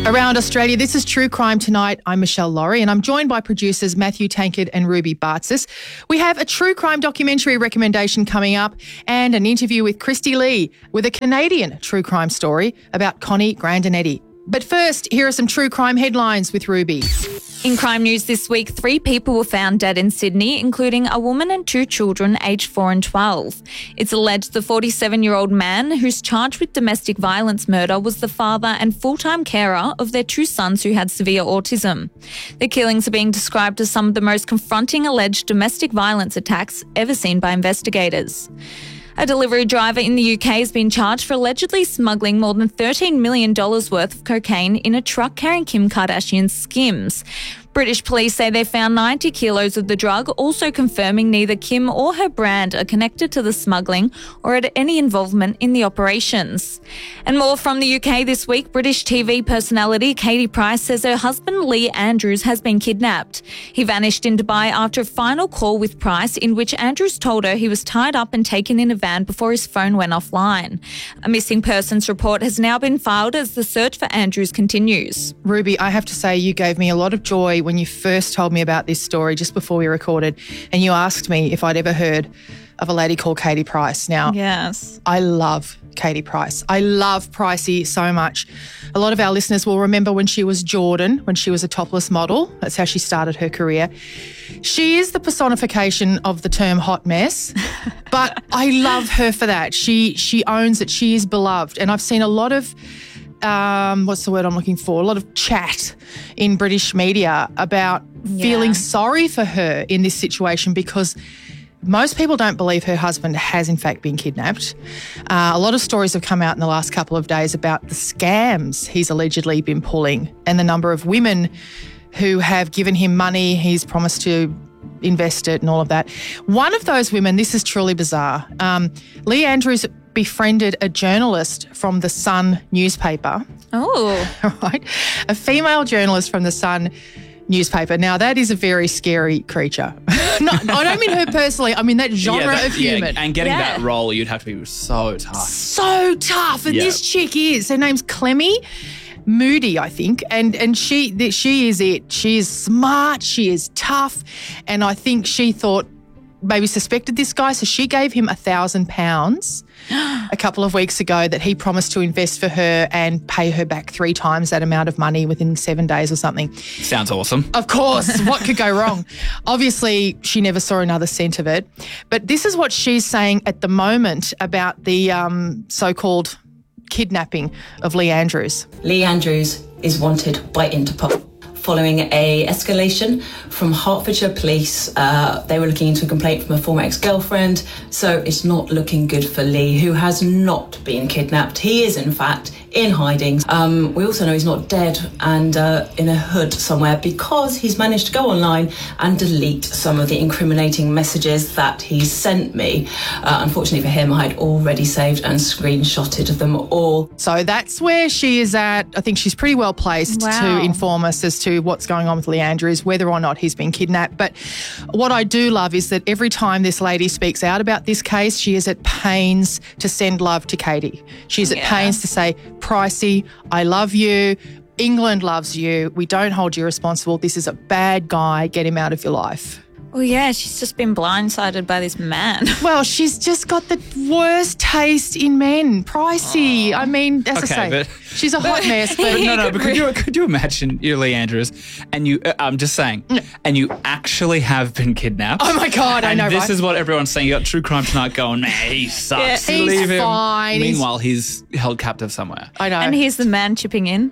Around Australia, this is True Crime Tonight. I'm Michelle Laurie and I'm joined by producers Matthew Tankard and Ruby Bartzis. We have a true crime documentary recommendation coming up and an interview with Christy Lee with a Canadian true crime story about Connie Grandinetti. But first, here are some true crime headlines with Ruby. In crime news this week, 3 people were found dead in Sydney, including a woman and 2 children aged 4 and 12. It's alleged the 47-year-old man who's charged with domestic violence murder was the father and full-time carer of their 2 sons who had severe autism. The killings are being described as some of the most confronting alleged domestic violence attacks ever seen by investigators. A delivery driver in the UK has been charged for allegedly smuggling more than $13 million worth of cocaine in a truck carrying Kim Kardashian's Skims. British police say they found 90 kilos of the drug, also confirming neither Kim or her brand are connected to the smuggling or had any involvement in the operations. And more from the UK this week, British TV personality Katie Price says her husband Lee Andrews has been kidnapped. He vanished in Dubai after a final call with Price in which Andrews told her he was tied up and taken in a van before his phone went offline. A missing persons report has now been filed as the search for Andrews continues. Ruby, I have to say you gave me a lot of joy when you first told me about this story just before we recorded and you asked me if I'd ever heard of a lady called Katie Price. Now, yes, I love Katie Price. I love Pricey so much. A lot of our listeners will remember when she was Jordan, when she was a topless model. That's how she started her career. She is the personification of the term hot mess, but I love her for that. She owns it. She is beloved. And I've seen a lot of what's the word I'm looking for? A lot of chat in British media about feeling sorry for her in this situation because most people don't believe her husband has in fact been kidnapped. A lot of stories have come out in the last couple of days about the scams he's allegedly been pulling and the number of women who have given him money. He's promised to invest it and all of that. One of those women, this is truly bizarre. Lee Andrews befriended a journalist from the Sun newspaper. Oh. Right? A female journalist from the Sun newspaper. Now, that is a very scary creature. No, I don't mean her personally. I mean that genre of human. And getting that role, you'd have to be so tough. So tough. And this chick is. Her name's Clemmy Moody, I think. And she is it. She is smart. She is tough. And I think she thought, maybe suspected this guy, so she gave him £1,000 a couple of weeks ago that he promised to invest for her and pay her back 3 times that amount of money within 7 days or something. Sounds awesome. Of course. What could go wrong? Obviously, she never saw another cent of it. But this is what she's saying at the moment about the so-called kidnapping of Lee Andrews. Lee Andrews is wanted by Interpol. Following a escalation from Hertfordshire Police, they were looking into a complaint from a former ex-girlfriend, so it's not looking good for Lee, who has not been kidnapped. He is, in fact, in hiding. We also know he's not dead and in a hood somewhere because he's managed to go online and delete some of the incriminating messages that he sent me. Unfortunately for him, I had already saved and screenshotted them all. So that's where she is at. I think she's pretty well placed to inform us as to what's going on with Lee Andrews, whether or not he's been kidnapped. But what I do love is that every time this lady speaks out about this case, she is at pains to send love to Katie. She's at pains to say, Pricey, I love you. England loves you. We don't hold you responsible. This is a bad guy. Get him out of your life. Well, yeah, she's just been blindsided by this man. Well, she's just got the worst taste in men. Pricey. I mean, as I say, she's a hot mess. But could you imagine you're Lee Andrews and you, I'm just saying, and you actually have been kidnapped? Oh my God, I know, right? This is what everyone's saying. You got True Crime Tonight going, man, he sucks. Yeah, he's fine. Meanwhile, he's held captive somewhere. I know. And here's the man chipping in.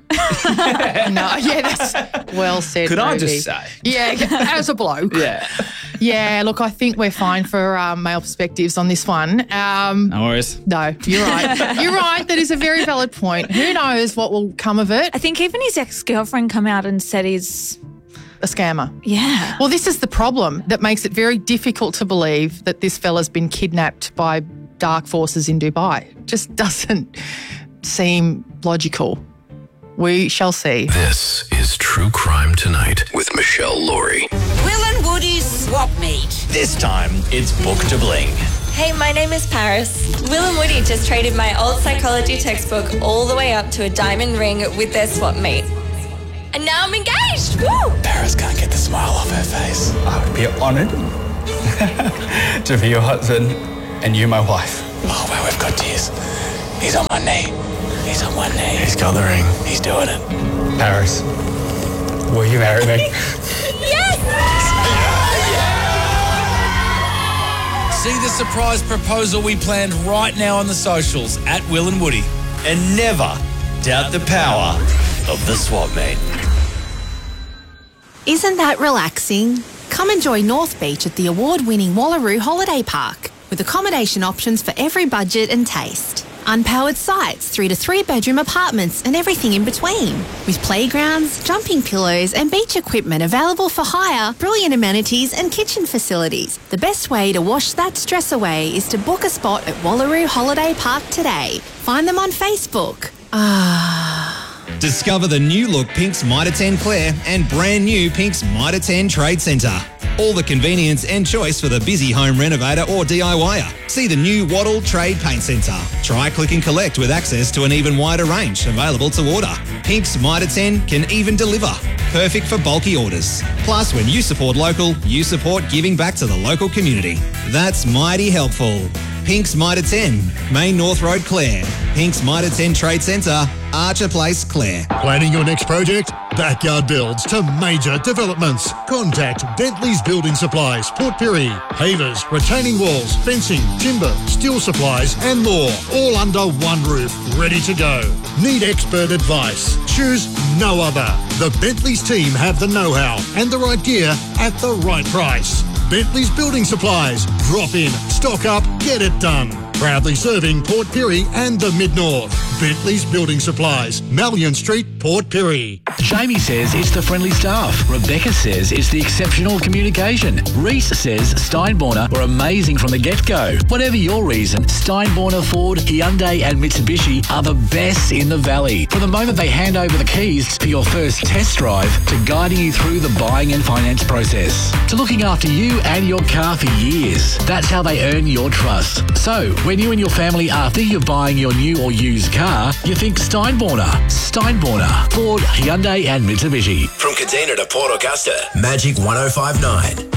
That's well said. Could Ruby. I just say? Yeah, as a bloke. Yeah. Yeah, look, I think we're fine for male perspectives on this one. No worries. No, you're right. You're right. That is a very valid point. Who knows what will come of it? I think even his ex-girlfriend come out and said he's a scammer. Yeah. Well, this is the problem that makes it very difficult to believe that this fella's been kidnapped by dark forces in Dubai. It just doesn't seem logical. We shall see. This is True Crime Tonight with Michelle Laurie. Will and Woody's swap meet. This time, it's Book to Bling. Hey, my name is Paris. Will and Woody just traded my old psychology textbook all the way up to a diamond ring with their swap meet. And now I'm engaged. Woo! Paris can't get the smile off her face. I would be honoured to be your husband and you my wife. Oh, well, we've got tears. He's on one knee. He's on one knee. He's got the ring. He's doing it. Paris, will you marry me? See the surprise proposal we planned right now on the socials at Will and Woody. And never doubt the power of the swap meet. Isn't that relaxing? Come enjoy North Beach at the award-winning Wallaroo Holiday Park with accommodation options for every budget and taste. Unpowered sites, 3 to 3 bedroom apartments and everything in between. With playgrounds, jumping pillows and beach equipment available for hire, brilliant amenities and kitchen facilities. The best way to wash that stress away is to book a spot at Wallaroo Holiday Park today. Find them on Facebook. Discover the new look Pink's Mitre 10 Clare and brand new Pink's Mitre 10 Trade Centre. All the convenience and choice for the busy home renovator or DIYer. See the new Wattle Trade Paint Centre. Try click and collect with access to an even wider range available to order. Pink's Mitre 10 can even deliver. Perfect for bulky orders. Plus, when you support local, you support giving back to the local community. That's mighty helpful. Pink's Mitre 10, Main North Road, Clare. Pink's Mitre 10 Trade Centre, Archer Place, Clare. Planning your next project? Backyard builds to major developments. Contact Bentley's Building Supplies, Port Pirie. Pavers, retaining walls, fencing, timber, steel supplies and more. All under one roof, ready to go. Need expert advice? Choose no other. The Bentley's team have the know-how and the right gear at the right price. Bentley's Building Supplies. Drop in, stock up, get it done. Proudly serving Port Pirie and the Mid-North. Bentley's Building Supplies, Malyon Street, Port Pirie. Jamie says it's the friendly staff. Rebecca says it's the exceptional communication. Reese says Steinborner were amazing from the get-go. Whatever your reason, Steinborner, Ford, Hyundai and Mitsubishi are the best in the valley. From the moment they hand over the keys for your first test drive to guiding you through the buying and finance process to looking after you and your car for years. That's how they earn your trust. So, when you and your family are thinking of buying your new or used car, you think Steinborner. Steinborner, Ford, Hyundai and Mitsubishi. From Kadina to Port Augusta, Magic 105.9.